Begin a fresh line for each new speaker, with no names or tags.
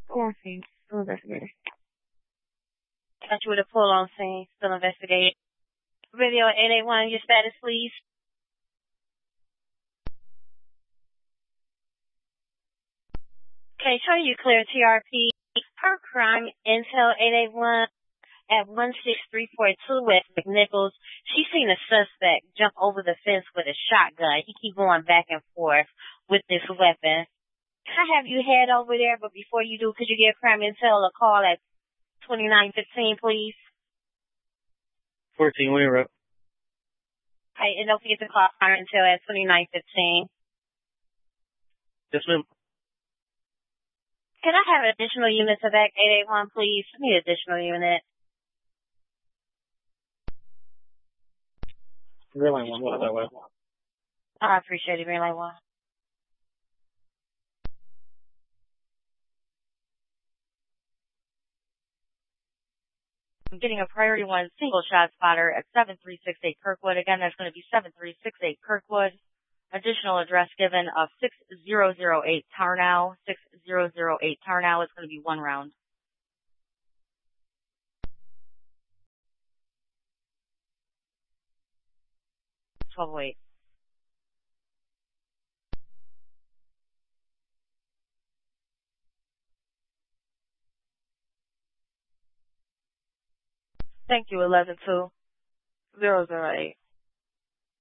Morphine. Still investigating.
Got you with a pull on scene. Still investigating. Radio 881, your status, please. Okay, showing you clear TRP. Per crime, Intel 881 at 16342 West McNichols. She seen a suspect jump over the fence with a shotgun. He keep going back and forth with this weapon. Can I have you head over there? But before you do, could you give crime Intel a call at 2915, please?
14, we were up.
Hey, and don't forget to call crime Intel at 2915.
Yes, ma'am.
Can I have additional units of that 881, please? I need additional unit.
Green line 1, what that way?
I appreciate it, Green Line 1. I'm getting a priority 1 single shot spotter at 7368 Kirkwood. Again, that's going to be 7368 Kirkwood. Additional address given of 6008 Tarnow. 6008 Tarnow is going to be 1 round. 1208. Thank you, 112 008.